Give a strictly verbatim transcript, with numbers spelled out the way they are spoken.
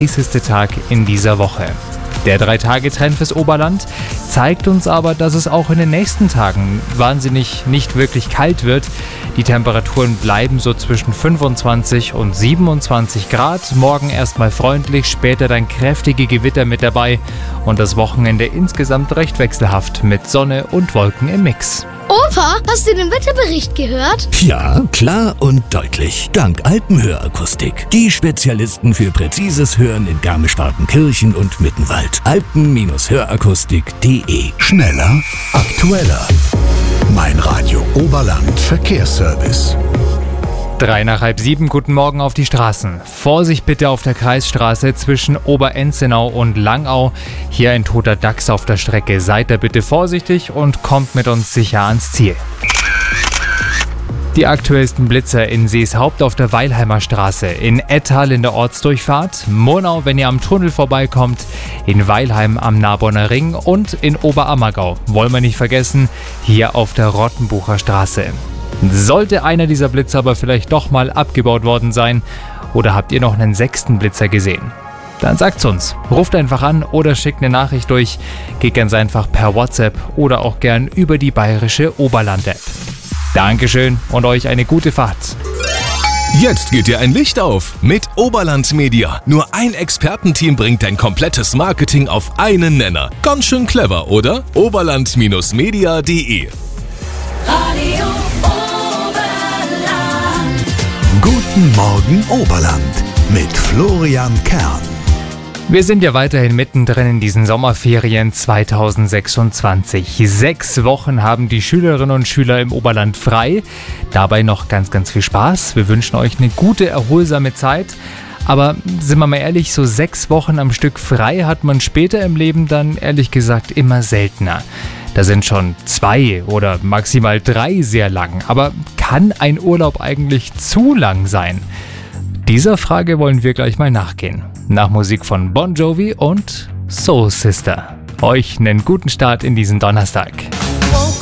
heißeste Tag in dieser Woche. Der drei-Tage-Trend fürs Oberland zeigt uns aber, dass es auch in den nächsten Tagen wahnsinnig nicht wirklich kalt wird. Die Temperaturen bleiben so zwischen fünfundzwanzig und siebenundzwanzig Grad. Morgen erstmal freundlich, später dann kräftige Gewitter mit dabei und das Wochenende insgesamt recht wechselhaft mit Sonne und Wolken im Mix. Opa, hast du den Wetterbericht gehört? Ja, klar und deutlich. Dank Alpenhörakustik. Die Spezialisten für präzises Hören in Garmisch-Partenkirchen und Mittenwald. alpen Hörakustik punkt de. Schneller, aktueller. Mein Radio Oberland Verkehrsservice. Drei nach halb sieben, guten Morgen auf die Straßen. Vorsicht bitte auf der Kreisstraße zwischen Oberenzenau und Langau. Hier ein toter Dachs auf der Strecke. Seid da bitte vorsichtig und kommt mit uns sicher ans Ziel. Die aktuellsten Blitzer in Seeshaupt auf der Weilheimer Straße, in Ettal in der Ortsdurchfahrt, Murnau, wenn ihr am Tunnel vorbeikommt, in Weilheim am Narbonner Ring und in Oberammergau. Wollen wir nicht vergessen, hier auf der Rottenbucher Straße. Sollte einer dieser Blitzer aber vielleicht doch mal abgebaut worden sein oder habt ihr noch einen sechsten Blitzer gesehen? Dann sagt's uns. Ruft einfach an oder schickt eine Nachricht durch. Geht ganz einfach per WhatsApp oder auch gern über die bayerische Oberland-App. Dankeschön und euch eine gute Fahrt. Jetzt geht dir ein Licht auf mit Oberland Media. Nur ein Expertenteam bringt dein komplettes Marketing auf einen Nenner. Ganz schön clever, oder? oberland Media punkt de. Radio Oberland. Guten Morgen Oberland mit Florian Kern. Wir sind ja weiterhin mittendrin in diesen Sommerferien zweitausendsechsundzwanzig. Sechs Wochen haben die Schülerinnen und Schüler im Oberland frei. Dabei noch ganz, ganz viel Spaß. Wir wünschen euch eine gute, erholsame Zeit. Aber sind wir mal ehrlich, so sechs Wochen am Stück frei hat man später im Leben dann ehrlich gesagt immer seltener. Da sind schon zwei oder maximal drei sehr lang. Aber kann ein Urlaub eigentlich zu lang sein? Dieser Frage wollen wir gleich mal nachgehen. Nach Musik von Bon Jovi und Soul Sister. Euch einen guten Start in diesen Donnerstag.